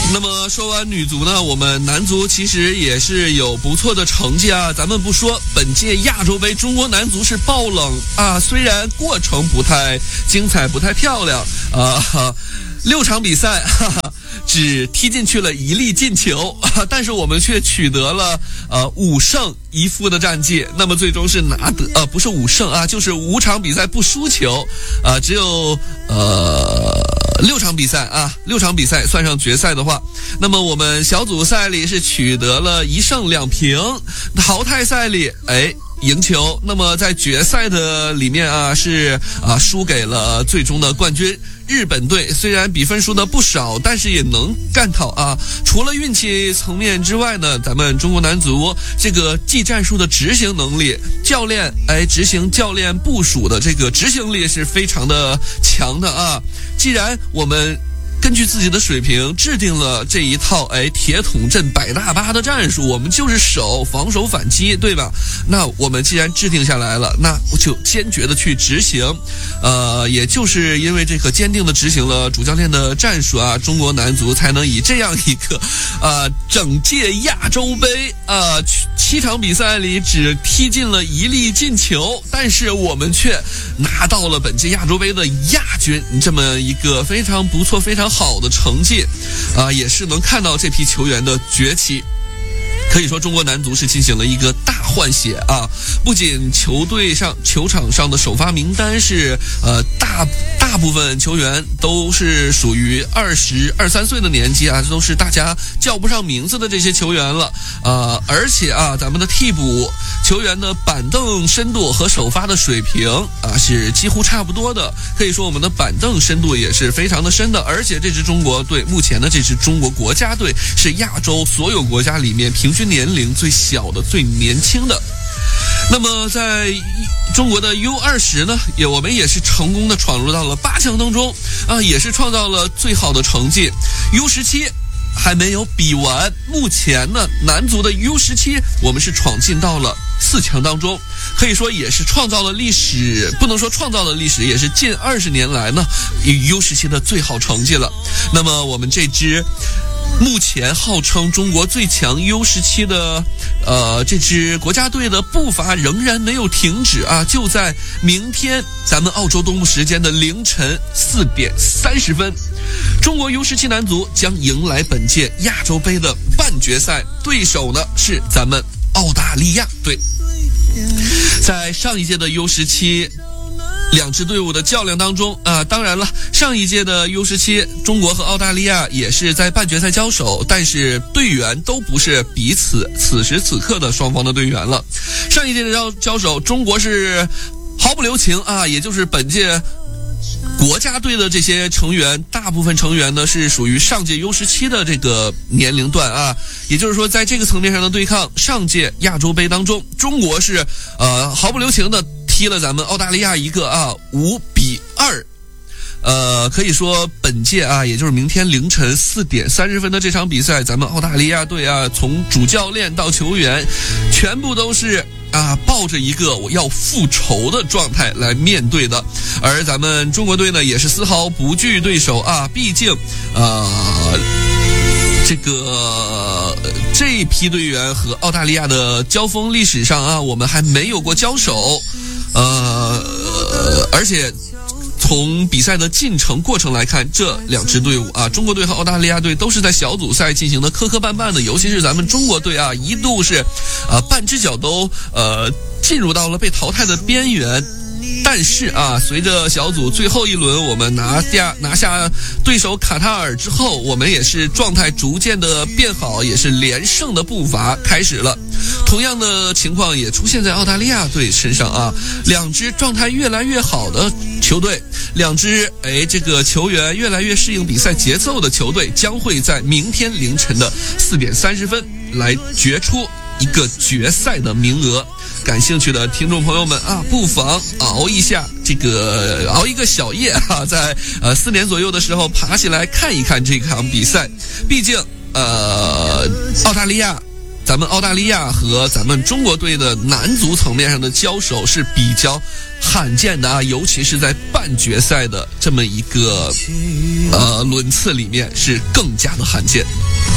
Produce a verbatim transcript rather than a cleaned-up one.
那么说完女足呢，我们男足其实也是有不错的成绩啊。咱们不说本届亚洲杯中国男足是爆冷啊，虽然过程不太精彩不太漂亮啊，六场比赛哈哈只踢进去了一粒进球，但是我们却取得了呃五胜一负的战绩。那么最终是拿得呃不是五胜啊，就是五场比赛不输球啊，只有呃六场比赛啊，六场比赛算上决赛的话，那么我们小组赛里是取得了一胜两平，淘汰赛里哎赢球。那么在决赛的里面啊，是啊输给了最终的冠军日本队。虽然比分输的不少，但是也能干到啊。除了运气层面之外呢，咱们中国男足这个技战术的执行能力，教练哎执行教练部署的这个执行力是非常的强的啊。既然我们根据自己的水平制定了这一套哎铁桶阵百大巴的战术，我们就是守防守反击，对吧？那我们既然制定下来了，那我就坚决的去执行。呃，也就是因为这个坚定的执行了主教练的战术啊，中国男足才能以这样一个呃整届亚洲杯呃七场比赛里只踢进了一粒进球，但是我们却拿到了本届亚洲杯的亚军，这么一个非常不错非常好的成绩啊、呃，也是能看到这批球员的崛起。可以说中国男足是进行了一个大换血啊！不仅球队上球场上的首发名单是呃大大部分球员都是属于二十二三岁的年纪啊，这都是大家叫不上名字的这些球员了呃，而且啊，咱们的替补球员的板凳深度和首发的水平啊是几乎差不多的。可以说我们的板凳深度也是非常的深的，而且这支中国队目前的这支中国国家队是亚洲所有国家里面平均年龄最小的最年轻的。那么在中国的 U 二十 呢，也我们也是成功的闯入到了八强当中啊，也是创造了最好的成绩。 U 十七还没有比完，目前呢男足的 U 十七 我们是闯进到了四强当中，可以说也是创造了历史，不能说创造了历史，也是近二十年来呢 U 十七 的最好成绩了。那么我们这支目前号称中国最强 U 十七 的呃这支国家队的步伐仍然没有停止啊！就在明天咱们澳洲东部时间的凌晨四点三十分，中国 U 十七 男足将迎来本届亚洲杯的半决赛，对手呢是咱们澳大利亚队。在上一届的 U 十七两支队伍的较量当中啊，当然了，上一届的 U 十七 中国和澳大利亚也是在半决赛交手，但是队员都不是彼此此时此刻的双方的队员了。上一届的交交手，中国是毫不留情啊，也就是本届国家队的这些成员，大部分成员呢是属于上届 U 十七 的这个年龄段啊，也就是说在这个层面上的对抗，上届亚洲杯当中，中国是呃毫不留情的踢了咱们澳大利亚一个啊五比二。呃，可以说本届啊，也就是明天凌晨四点三十分的这场比赛，咱们澳大利亚队啊，从主教练到球员，全部都是啊抱着一个我要复仇的状态来面对的。而咱们中国队呢，也是丝毫不惧对手啊，毕竟呃这个这一批队员和澳大利亚的交锋历史上啊，我们还没有过交手，呃，而且从比赛的进程过程来看，这两支队伍啊，中国队和澳大利亚队都是在小组赛进行的磕磕绊绊的，尤其是咱们中国队啊，一度是呃半只脚都呃进入到了被淘汰的边缘。但是啊，随着小组最后一轮我们拿下拿下对手卡塔尔之后，我们也是状态逐渐的变好，也是连胜的步伐开始了。同样的情况也出现在澳大利亚队身上啊，两支状态越来越好的球队，两支哎这个球员越来越适应比赛节奏的球队，将会在明天凌晨的四点三十分来决出一个决赛的名额。感兴趣的听众朋友们啊，不妨熬一下这个熬一个小夜啊，在呃四点左右的时候爬起来看一看这场比赛。毕竟呃澳大利亚咱们澳大利亚和咱们中国队的男足层面上的交手是比较罕见的啊，尤其是在半决赛的这么一个呃轮次里面是更加的罕见。